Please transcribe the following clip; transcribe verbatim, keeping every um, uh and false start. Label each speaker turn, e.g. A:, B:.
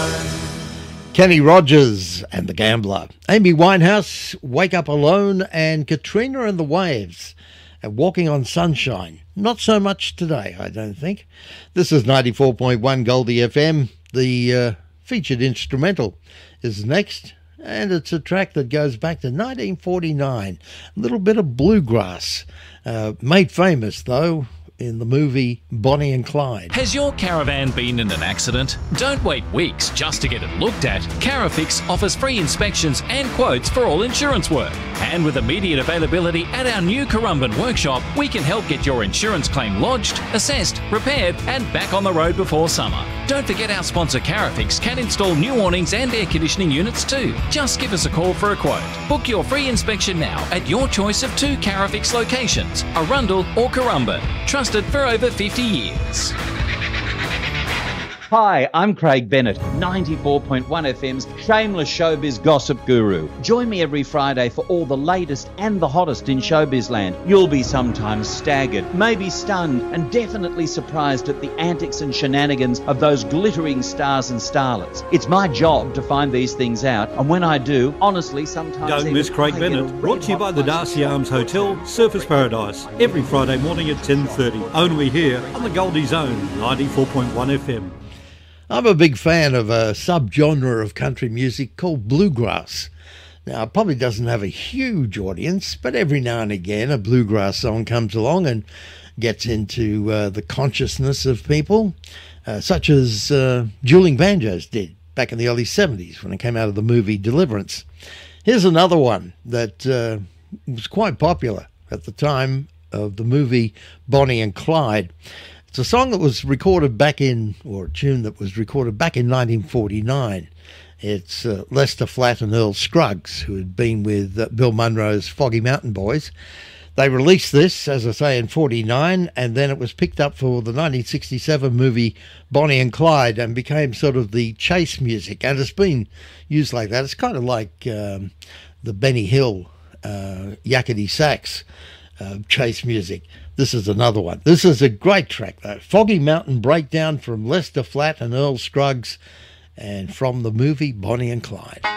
A: Kenny Rogers and the Gambler, Amy Winehouse, Wake Up Alone, and Katrina and the Waves, and Walking on Sunshine. Not so much today, I don't think. This is ninety-four point one Goldie F M. The uh, featured instrumental is next, and it's a track that goes back to nineteen forty-nine. A little bit of bluegrass, uh, made famous, though, in the movie Bonnie and Clyde.
B: Has your caravan been in an accident? Don't wait weeks just to get it looked at. Carafix offers free inspections and quotes for all insurance work. And with immediate availability at our new Currumbin workshop, we can help get your insurance claim lodged, assessed, repaired and back on the road before summer. Don't forget our sponsor Carafix can install new awnings and air conditioning units too. Just give us a call for a quote. Book your free inspection now at your choice of two Carafix locations, Arundel or Currumbin. Trusted for over fifty years.
C: Hi, I'm Craig Bennett, ninety-four point one F M's shameless showbiz gossip guru. Join me every Friday for all the latest and the hottest in showbiz land. You'll be sometimes staggered, maybe stunned, and definitely surprised at the antics and shenanigans of those glittering stars and starlets. It's my job to find these things out, and when I do, honestly, sometimes...
D: Don't miss Craig Bennett, brought to you by the Darcy Arms Hotel, Surfers Paradise, every Friday morning at ten thirty, only here on the Goldie Zone, ninety-four point one F M.
A: I'm a big fan of a subgenre of country music called bluegrass. Now, it probably doesn't have a huge audience, but every now and again a bluegrass song comes along and gets into uh, the consciousness of people, uh, such as uh, Dueling Banjos did back in the early seventies when it came out of the movie Deliverance. Here's another one that uh, was quite popular at the time of the movie Bonnie and Clyde. It's a song that was recorded back in, or a tune that was recorded back in nineteen forty-nine. It's uh, Lester Flatt and Earl Scruggs, who had been with uh, Bill Monroe's Foggy Mountain Boys. They released this, as I say, in forty-nine, and then it was picked up for the nineteen sixty-seven movie Bonnie and Clyde and became sort of the chase music, and it's been used like that. It's kind of like um, the Benny Hill uh, yakety sax uh, chase music. This is another one. This is a great track, though. Foggy Mountain Breakdown from Lester Flatt and Earl Scruggs, and from the movie Bonnie and Clyde.